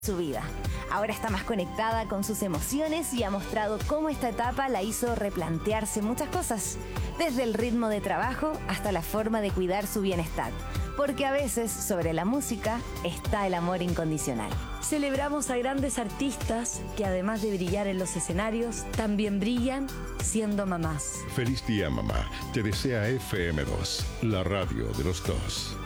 su vida. Ahora está más conectada con sus emociones y ha mostrado cómo esta etapa la hizo replantearse muchas cosas, desde el ritmo de trabajo hasta la forma de cuidar su bienestar, porque a veces sobre la música está el amor incondicional. Celebramos a grandes artistas que además de brillar en los escenarios, también brillan siendo mamás. Feliz día, mamá. Te desea FM2, la radio de los dos.